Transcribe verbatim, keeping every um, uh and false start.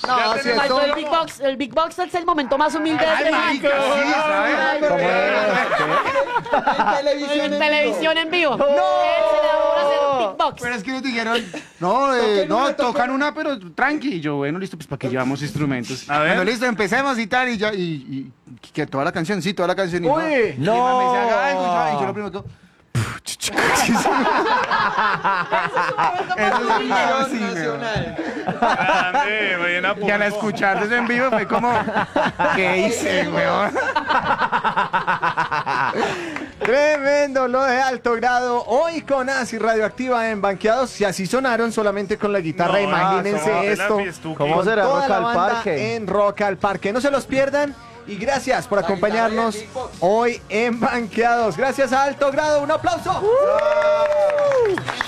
No, Ya sí, tenemos faltó todo. el Big Box. El Big Box es el momento más humilde Ay, de marica, sí, ¿sabes? ¿Cómo En televisión. En televisión en vivo. ¡No! Él se le va a hacer un Big Box. Pero es que nos dijeron, no, eh, Toquen no, una, tocan toquen. una, pero tranqui. Y yo, bueno, listo, pues para que llevamos instrumentos. A ver. Bueno, listo, empecemos y tal, y ya, y, y que toda la canción, sí, toda la canción. Y Uy, y el no. man me dice, haga algo, y yo, y yo lo primero que... Televisión Sí, nacional. Grande, buena, Y al Pulpo. escuchar eso en vivo fue como, ¿qué hice, weón? Tremendo, lo de alto grado. Hoy con Asi Radioactiva en Banqueados. Si así sonaron solamente con la guitarra, No, imagínense no, esto. la fiestuki. Con ¿Cómo será toda Rock la al banda Parque? en Rock al Parque. No se los pierdan. Y gracias por La guitarra acompañarnos y el beatbox. hoy en Banqueados. Gracias a alto grado. Un aplauso.